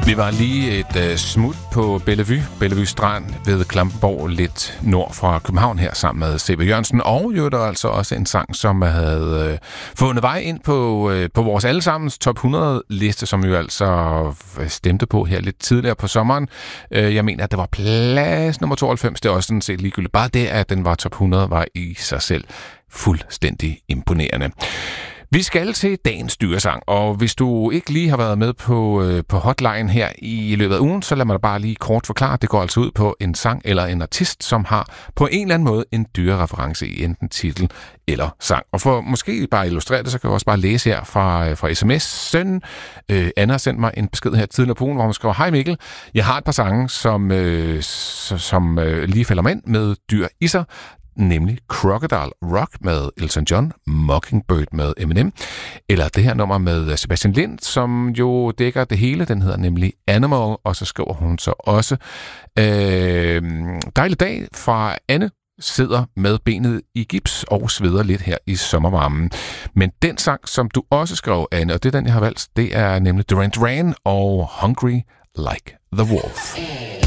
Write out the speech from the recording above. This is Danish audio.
Vi var lige et smut på Bellevue Strand ved Klampenborg, lidt nord fra København her, sammen med C.V. Jørgensen. Og jo, der er altså også en sang, som havde fundet vej ind på vores allesammens top 100-liste, som vi jo altså stemte på her lidt tidligere på sommeren. Jeg mener, at det var plads nummer 92. Det er også sådan set ligegyldigt. Bare det, at den var top 100, var i sig selv fuldstændig imponerende. Vi skal til dagens dyresang, og hvis du ikke lige har været med på hotline her i løbet af ugen, så lad mig bare lige kort forklare. Det går altså ud på en sang eller en artist, som har på en eller anden måde en dyrereference i enten titel eller sang. Og for måske bare at illustrere det, så kan jeg også bare læse her fra sms-sønnen. Anna har sendt mig en besked her tidligere på ugen, hvor hun skriver: Hej Mikkel, jeg har et par sange, som lige falder mig ind med dyr i sig. Nemlig Crocodile Rock med Elton John, Mockingbird med Eminem, eller det her nummer med Sebastian Lind, som jo dækker det hele. Den hedder nemlig Animal, og så skriver hun så også: dejlig dag fra Anne, sidder med benet i gips og sveder lidt her i sommervarmen. Men den sang, som du også skrev, Anne, og det er den, jeg har valgt, det er nemlig Duran Duran og Hungry Like the Wolf.